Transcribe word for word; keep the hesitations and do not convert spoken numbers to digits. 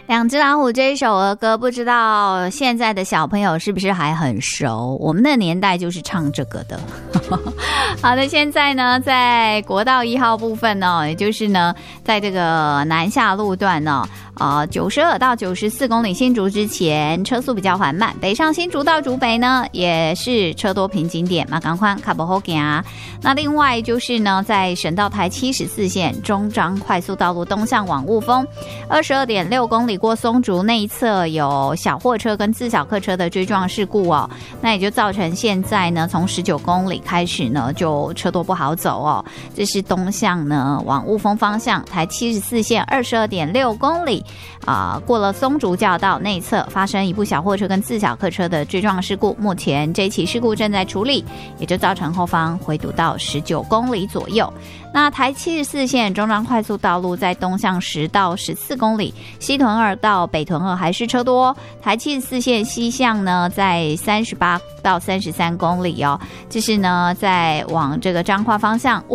两只老虎这一首儿歌，不知道现在的小朋友是不是还很熟？我们的年代就是唱这个的。好的，现在呢，在国道一号部分呢，也就是呢，在这个南下路段呢，呃，九十二到九十四公里新竹之前，车速比较缓慢。北上新竹到竹北呢，也是车多瓶颈点，马港宽卡不好行啊。那另外就是呢，在省道台七十四线中彰快速道路东向往雾峰，二十二点六公里过松竹那一侧有小货车跟自小客车的追撞事故哦，那也就造成现在呢，从十九公里开始呢，就车多不好走哦。这是东向呢往雾峰方向台七十四线二十二点六公里啊、呃，过了松竹教道内侧发生一部小货车跟自小客车的追撞事故，目前这起事故正在处理，也就造成后方回堵到十九公里左右。那台七十四线中彰快速道路在东向十到十四公里，西屯二到北屯二还是车多。台七十四线西向呢，在三十八到三十三公里哦，这是呢在往这个彰化方向